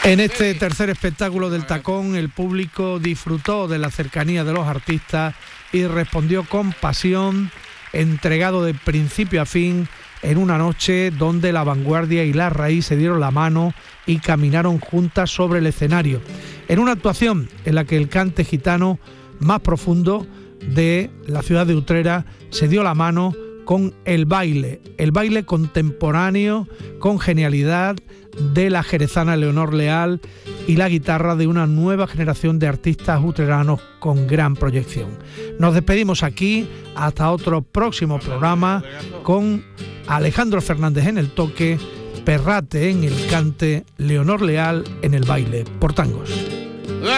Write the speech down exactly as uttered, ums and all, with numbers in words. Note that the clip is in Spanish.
En este tercer espectáculo del Tacón, el público disfrutó de la cercanía de los artistas y respondió con pasión, entregado de principio a fin, en una noche donde la vanguardia y la raíz se dieron la mano y caminaron juntas sobre el escenario. En una actuación en la que el cante gitano más profundo de la ciudad de Utrera se dio la mano con el baile, el baile contemporáneo con genialidad de la jerezana Leonor Leal y la guitarra de una nueva generación de artistas utreranos con gran proyección. Nos despedimos aquí, hasta otro próximo programa, con Alejandro Fernández en el toque, Perrate en el cante, Leonor Leal en el baile. Por tangos.